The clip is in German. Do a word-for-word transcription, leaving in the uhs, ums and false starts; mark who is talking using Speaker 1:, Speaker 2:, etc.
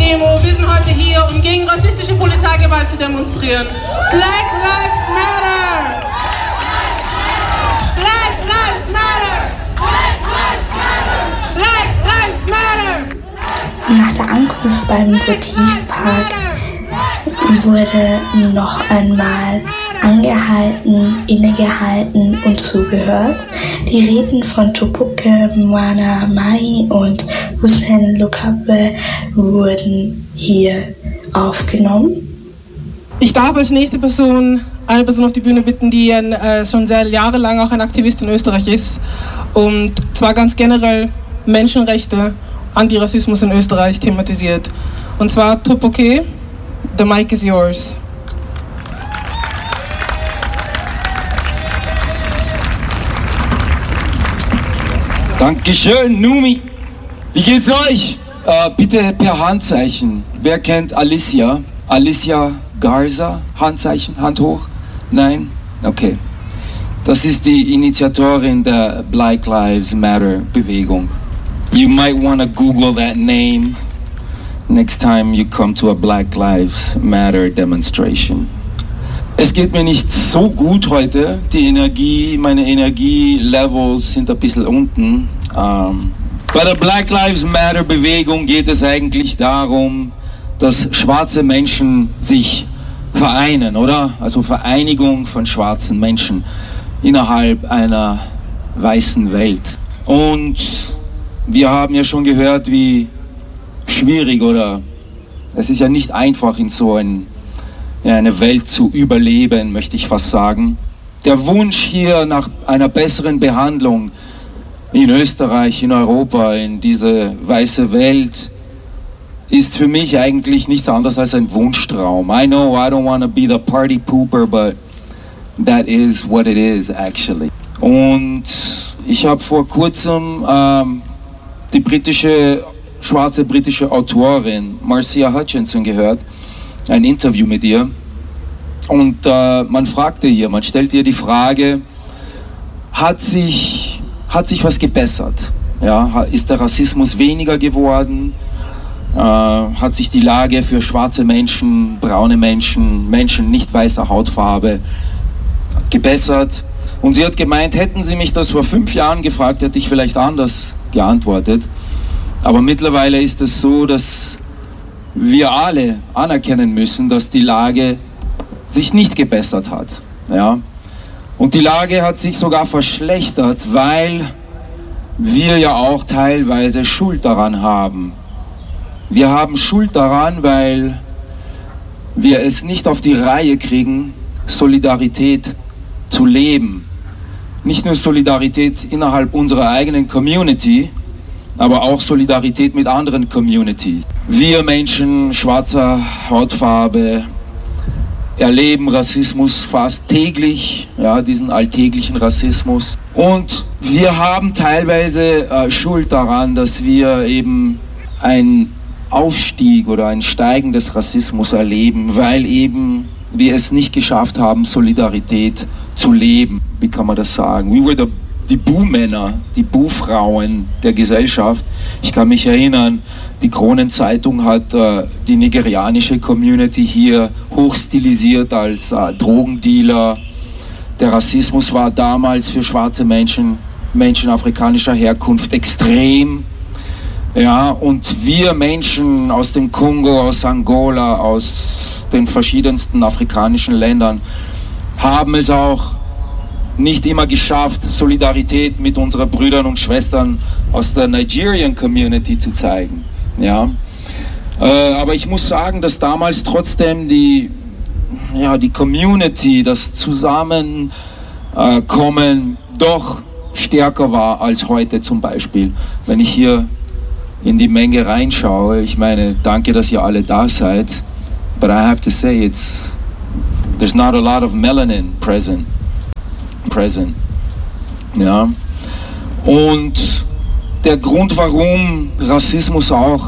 Speaker 1: Demo. Wir sind heute hier, um gegen rassistische Polizeigewalt zu demonstrieren. Black Lives Matter! Black Lives Matter! Black Lives Matter!
Speaker 2: Nach der Ankunft beim Votivpark wurde noch einmal angehalten, innegehalten und zugehört. Die Reden von Tupuke Mwana Mai und Hussein Lukabe wurden hier aufgenommen.
Speaker 1: Ich darf als nächste Person eine Person auf die Bühne bitten, die ein, äh, schon sehr jahrelang auch ein Aktivist in Österreich ist und zwar ganz generell Menschenrechte, Antirassismus in Österreich thematisiert. Und zwar Tupuke, the mic is yours.
Speaker 3: Dankeschön, Numi. Wie geht's euch? Äh, bitte per Handzeichen. Wer kennt Alicia? Alicia Garza? Handzeichen, Hand hoch? Nein? Okay. Das ist die Initiatorin der Black Lives Matter Bewegung. You might want to Google that name next time you come to a Black Lives Matter demonstration. Es geht mir nicht so gut heute. Die Energie, meine Energielevels sind ein bisschen unten. Um, bei der Black Lives Matter Bewegung geht es eigentlich darum, dass schwarze Menschen sich vereinen, oder? Also Vereinigung von schwarzen Menschen innerhalb einer weißen Welt. Und wir haben ja schon gehört, wie schwierig, oder? Es ist ja nicht einfach in so ein ja, eine Welt zu überleben, möchte ich fast sagen. Der Wunsch hier nach einer besseren Behandlung in Österreich, in Europa, in diese weiße Welt, ist für mich eigentlich nichts anderes als ein Wunschtraum. I know I don't want to be the party pooper, but that is what it is actually. Und ich habe vor kurzem ähm, die britische, schwarze britische Autorin Marcia Hutchinson gehört, ein Interview mit ihr, und äh, man fragte ihr, man stellte ihr die Frage, hat sich, hat sich was gebessert? Ja, ist der Rassismus weniger geworden? Äh, hat sich die Lage für schwarze Menschen, braune Menschen, Menschen nicht weißer Hautfarbe gebessert? Und sie hat gemeint, hätten sie mich das vor fünf Jahren gefragt, hätte ich vielleicht anders geantwortet. Aber mittlerweile ist es so, dass wir alle anerkennen müssen, dass die Lage sich nicht gebessert hat. Ja? Und die Lage hat sich sogar verschlechtert, weil wir ja auch teilweise Schuld daran haben. Wir haben Schuld daran, weil wir es nicht auf die Reihe kriegen, Solidarität zu leben. Nicht nur Solidarität innerhalb unserer eigenen Community, aber auch Solidarität mit anderen Communities. Wir Menschen schwarzer Hautfarbe erleben Rassismus fast täglich, ja, diesen alltäglichen Rassismus. Und wir haben teilweise äh, Schuld daran, dass wir eben einen Aufstieg oder ein Steigen des Rassismus erleben, weil eben wir es nicht geschafft haben, Solidarität zu leben. Wie kann man das sagen? We were the die Buhmänner, die Buhfrauen der Gesellschaft. Ich kann mich erinnern, die Kronenzeitung hat äh, die nigerianische Community hier hochstilisiert als äh, Drogendealer. Der Rassismus war damals für schwarze Menschen, Menschen afrikanischer Herkunft extrem. Ja, und wir Menschen aus dem Kongo, aus Angola, aus den verschiedensten afrikanischen Ländern haben es auch nicht immer geschafft, Solidarität mit unseren Brüdern und Schwestern aus der Nigerian Community zu zeigen. Ja? Äh, aber ich muss sagen, dass damals trotzdem die, ja, die Community, das Zusammenkommen äh, doch stärker war als heute zum Beispiel. Wenn ich hier in die Menge reinschaue, ich meine, danke, dass ihr alle da seid, but I have to say, it's, there's not a lot of melanin present. present. Ja. Und der Grund, warum Rassismus auch